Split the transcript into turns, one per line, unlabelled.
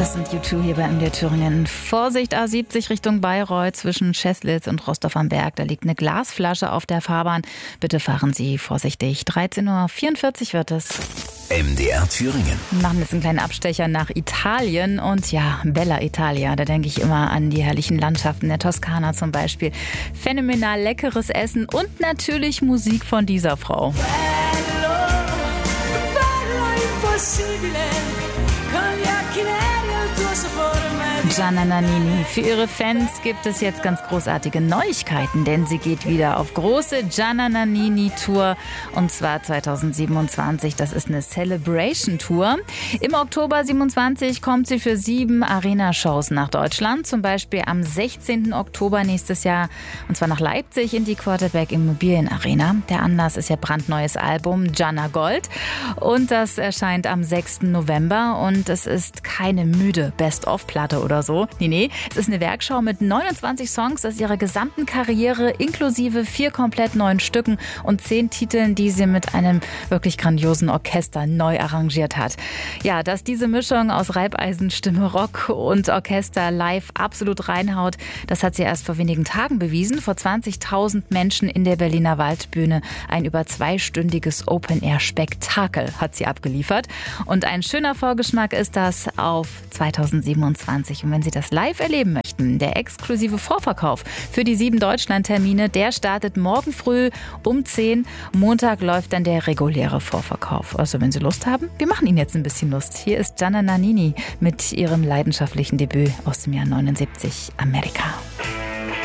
Das sind U2 hier bei MDR Thüringen. Vorsicht, A70 Richtung Bayreuth zwischen Scheslitz und Rostorf am Berg. Da liegt eine Glasflasche auf der Fahrbahn. Bitte fahren Sie vorsichtig. 13:44 Uhr wird es.
MDR Thüringen.
Wir machen jetzt einen kleinen Abstecher nach Italien. Und ja, Bella Italia, da denke ich immer an die herrlichen Landschaften der Toskana zum Beispiel. Phänomenal leckeres Essen und natürlich Musik von dieser Frau. Gianna Nannini. Für ihre Fans gibt es jetzt ganz großartige Neuigkeiten, denn sie geht wieder auf große Gianna Nannini Tour und zwar 2027. Das ist eine Celebration Tour. Im Oktober 27 kommt sie für 7 Arena-Shows nach Deutschland, zum Beispiel am 16. Oktober nächstes Jahr und zwar nach Leipzig in die Quarterback Immobilien Arena. Der Anlass ist ihr brandneues Album Gianna Gold und das erscheint am 6. November und es ist keine müde Best-of-Platte oder so. Nee, es ist eine Werkschau mit 29 Songs aus ihrer gesamten Karriere, inklusive 4 komplett neuen Stücken und 10 Titeln, die sie mit einem wirklich grandiosen Orchester neu arrangiert hat. Ja, dass diese Mischung aus Reibeisenstimme, Rock und Orchester live absolut reinhaut, das hat sie erst vor wenigen Tagen bewiesen. Vor 20.000 Menschen in der Berliner Waldbühne. Ein über 2-stündiges Open-Air-Spektakel hat sie abgeliefert. Und ein schöner Vorgeschmack ist das auf 2027. Und wenn Sie das live erleben möchten, der exklusive Vorverkauf für die 7 Deutschland-Termine, der startet morgen früh um 10. Montag läuft dann der reguläre Vorverkauf. Also wenn Sie Lust haben, wir machen Ihnen jetzt ein bisschen Lust. Hier ist Gianna Nannini mit ihrem leidenschaftlichen Debüt aus dem Jahr 79, Amerika.